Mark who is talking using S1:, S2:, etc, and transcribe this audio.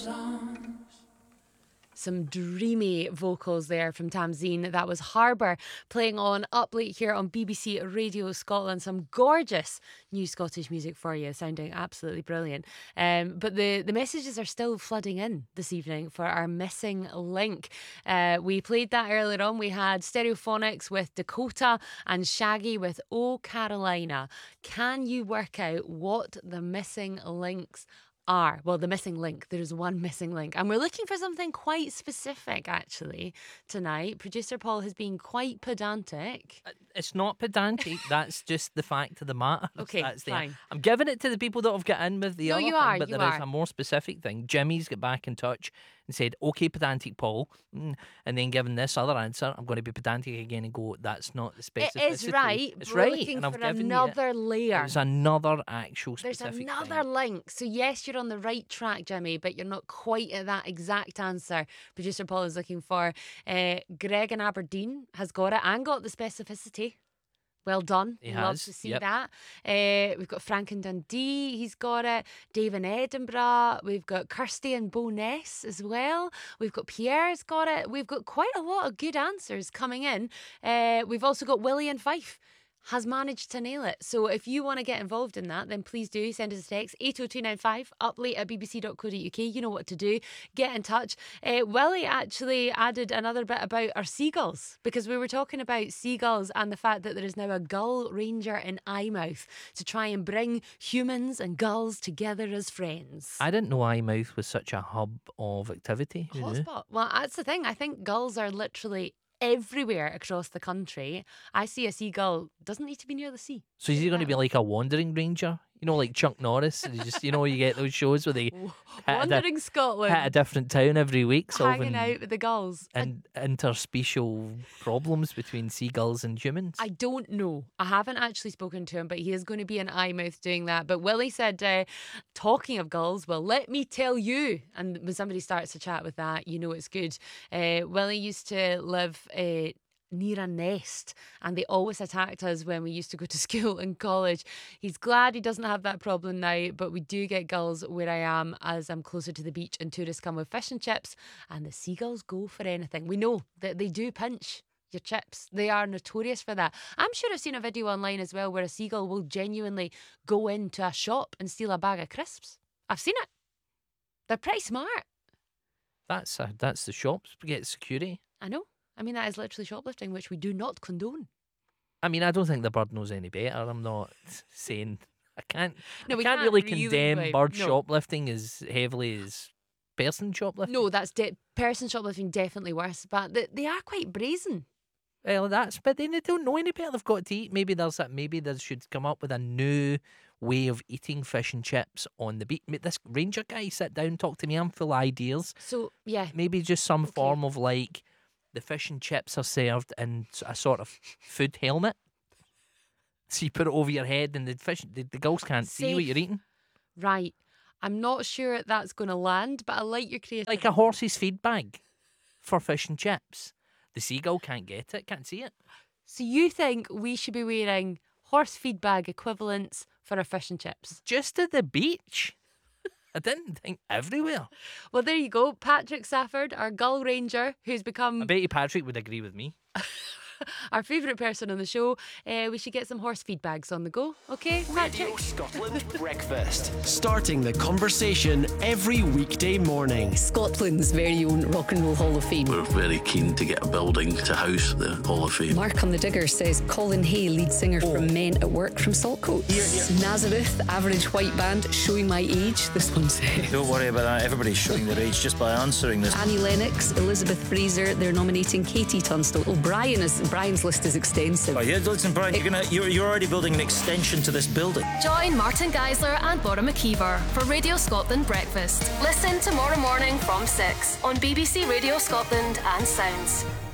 S1: Some dreamy vocals there from Tamzine. That was Harbour playing on Up Late here on BBC Radio Scotland. Some gorgeous new Scottish music for you, sounding absolutely brilliant. But the messages are still flooding in this evening for our missing link. We played that earlier on. We had Stereophonics with Dakota and Shaggy with Oh Carolina. Can you work out what the missing links are? Well, the missing link. There's one missing link. And we're looking for something quite specific, actually, tonight. Producer Paul has been quite pedantic.
S2: It's not pedantic. That's just the fact of the matter.
S1: Okay,
S2: That's
S1: fine.
S2: I'm giving it to the people that have got in with the other
S1: you
S2: thing,
S1: are,
S2: but
S1: you
S2: there is
S1: are.
S2: a more specific thing. Jimmy's got back in touch and said, okay, pedantic Paul, and then given this other answer, I'm going to be pedantic again and go, that's not the specificity.
S1: It is right.
S2: It's
S1: We're
S2: right.
S1: looking
S2: And I've
S1: for
S2: given
S1: another
S2: you
S1: layer.
S2: There's another actual
S1: There's
S2: specific
S1: another
S2: thing.
S1: link. So yes, you're on the right track, Jimmy, but you're not quite at that exact answer Producer Paul is looking for. Greg in Aberdeen has got it and got the specificity. Well done.
S2: He
S1: Love
S2: has,
S1: to see
S2: yep.
S1: that. We've got Frank in Dundee. He's got it. Dave in Edinburgh. We've got Kirsty in Bo'ness as well. We've got Pierre's got it. We've got quite a lot of good answers coming in. We've also got Willie in Fife. Has managed to nail it. So if you want to get involved in that, then please do send us a text 80295 uplate@bbc.co.uk. You know what to do. Get in touch. Willie actually added another bit about our seagulls, because we were talking about seagulls and the fact that there is now a gull ranger in Eyemouth to try and bring humans and gulls together as friends.
S2: I didn't know Eyemouth was such a hub of activity. Who knew?
S1: Hotspot. Well, that's the thing. I think gulls are literally everywhere across the country. I see a seagull, doesn't need to be near the sea.
S2: So is he going to be like a wandering ranger? You know, like Chuck Norris? And just, you get those shows where they
S1: Wandering Scotland,
S2: hit a different town every week,
S1: hanging
S2: solving
S1: out with the gulls.
S2: and interspecial problems between seagulls and humans.
S1: I don't know. I haven't actually spoken to him, but he is going to be in Eyemouth doing that. But Willie said, talking of gulls, well, let me tell you. And when somebody starts to chat with that, you know it's good. Willie used to live near a nest, and they always attacked us when we used to go to school and college. He's glad he doesn't have that problem now, but we do get gulls where I am, as I'm closer to the beach, and tourists come with fish and chips, and the seagulls go for anything. We know that they do pinch your chips. They are notorious for that. I'm sure I've seen a video online as well where a seagull will genuinely go into a shop and steal a bag of crisps. I've seen it. They're pretty smart.
S2: That's the shops get security.
S1: I know. I mean, that is literally shoplifting, which we do not condone.
S2: I mean, I don't think the bird knows any better. I'm not saying I can't
S1: No, we
S2: can't
S1: can't
S2: really
S1: really
S2: condemn
S1: blame-
S2: bird
S1: no.
S2: shoplifting as heavily as person shoplifting.
S1: No, that's person shoplifting definitely worse, but they are quite brazen.
S2: Well, but then they don't know any better. They've got to eat. Maybe they should come up with a new way of eating fish and chips on the beach. This ranger guy, sit down, talk to me. I'm full of ideas.
S1: So, yeah.
S2: Maybe just some form of like the fish and chips are served in a sort of food helmet. So you put it over your head, and the gulls can't see what you're eating.
S1: Right. I'm not sure that's going to land, but I like your creativity.
S2: Like a horse's feed bag for fish and chips. The seagull can't get it, can't see it.
S1: So you think we should be wearing horse feed bag equivalents for our fish and chips?
S2: Just at the beach. I didn't think everywhere.
S1: Well, there you go. Patrick Safford, our gull ranger, who's become
S2: I bet you Patrick would agree with me.
S1: our favourite person on the show. We should get some horse feed bags on the go. Okay, Patrick?
S3: Radio Scotland Breakfast. Starting the conversation every weekday morning.
S4: Scotland's very own Rock and Roll Hall of Fame.
S5: We're very keen to get a building to house the Hall of Fame.
S4: Mark on the Digger says Colin Hay, lead singer from Men at Work from Saltcoats. Nazareth, average white band, showing my age. This one says.
S6: Don't worry about that. Everybody's showing their age just by answering this.
S4: Annie Lennox, Elizabeth Fraser, they're nominating Katie Tunstall. Oh, Brian's list is extensive.
S6: Oh, yeah, listen, Brian, you're already building an extension to this building.
S7: Join Martin Geisler and Bora McKeever for Radio Scotland Breakfast. Listen tomorrow morning from 6 on BBC Radio Scotland and Sounds.